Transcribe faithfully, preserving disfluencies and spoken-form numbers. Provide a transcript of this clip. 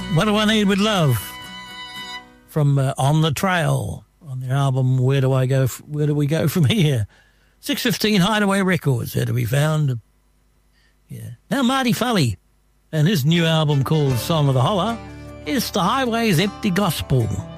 What Do I Need With Love from uh, On the Trail on their album Where Do I Go? Where Do We Go From Here? six fifteen Hideaway Records, there to be found. Yeah. Now Marty Foley and his new album called Song of the Holler is The Highway's Empty Gospel.